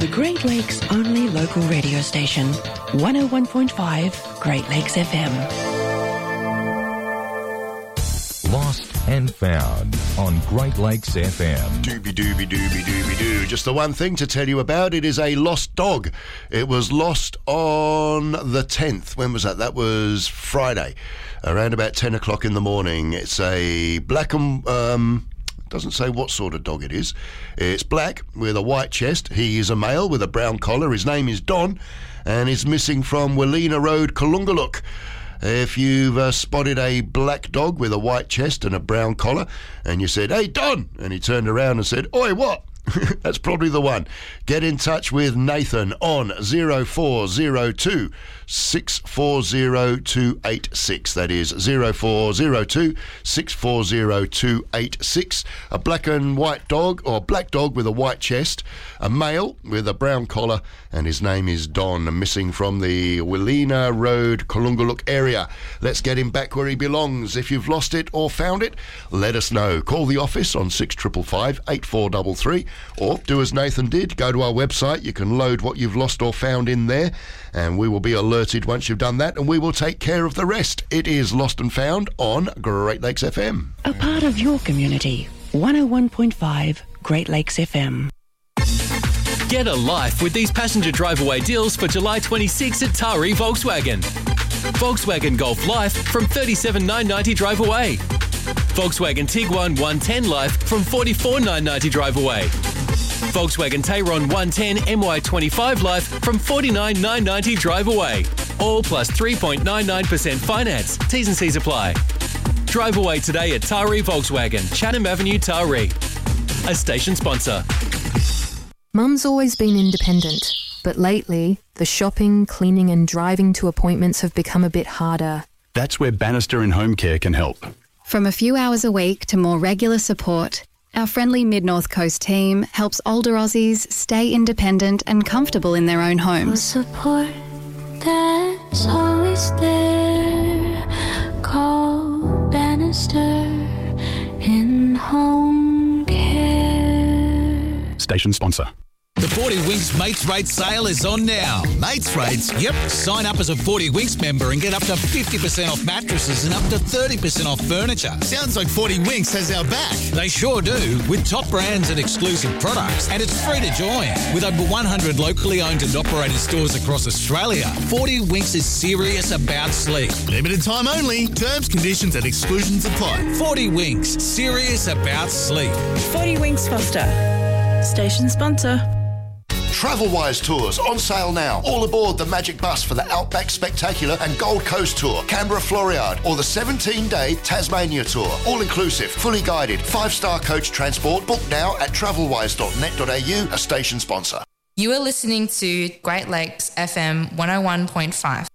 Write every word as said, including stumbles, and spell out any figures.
The Great Lakes only local radio station. one oh one point five Great Lakes F M. Lost and Found on Great Lakes F M. Dooby dooby dooby dooby doo. Just the one thing to tell you about, it is a lost dog. It was lost on the tenth. When was that? That was Friday, around about ten o'clock in the morning. It's a black and... Um, doesn't say what sort of dog it is. It's black with a white chest. He is a male with a brown collar. His name is Don and is missing from Wellina Road, Kalungaluk. If you've uh, spotted a black dog with a white chest and a brown collar and you said, "Hey, Don," and he turned around and said, "Oi, what?" That's probably the one. Get in touch with Nathan on zero four zero two, six four zero, two eight six. That is zero four zero two, six four zero, two eight six. A black and white dog, or black dog with a white chest, a male with a brown collar, and his name is Don, missing from the Wellina Road, Kalungaluk area. Let's get him back where he belongs. If you've lost it or found it, let us know. Call the office on six five five, eight four three three. Or do as Nathan did, go to our website. You can load what you've lost or found in there, and we will be alerted once you've done that, and we will take care of the rest. It is Lost and Found on Great Lakes F M. A part of your community. one oh one point five Great Lakes F M. Get a life with these passenger drive-away deals for July twenty-sixth at Taree Volkswagen. Volkswagen Golf Life from thirty-seven thousand nine hundred ninety drive away. Volkswagen Tiguan one ten Life from forty-four thousand nine hundred ninety drive away. Volkswagen Tayron one ten M Y twenty-five Life from forty-nine thousand nine hundred ninety drive away. All plus three point nine nine percent finance. T's and C's apply. Drive away today at Taree Volkswagen, Chatham Avenue, Taree. A station sponsor. Mum's always been independent, but lately, the shopping, cleaning and driving to appointments have become a bit harder. That's where Bannister in Home Care can help. From a few hours a week to more regular support, our friendly Mid-North Coast team helps older Aussies stay independent and comfortable in their own homes. Support that's always there. Call Bannister in Home Care. Station sponsor. The forty Winks Mates Rates sale is on now. Mates Rates? Yep. Sign up as a forty Winks member and get up to fifty percent off mattresses and up to thirty percent off furniture. Sounds like forty Winks has our back. They sure do, with top brands and exclusive products. And it's free to join. With over one hundred locally owned and operated stores across Australia, forty Winks is serious about sleep. Limited time only. Terms, conditions and exclusions apply. forty Winks. Serious about sleep. forty Winks Foster. Station sponsor. Travelwise Tours on sale now. All aboard the Magic Bus for the Outback Spectacular and Gold Coast Tour, Canberra Floriade, or the seventeen-day Tasmania Tour. All inclusive, fully guided, five-star coach transport. Book now at travelwise dot net dot a u, a station sponsor. You are listening to Great Lakes F M one oh one point five.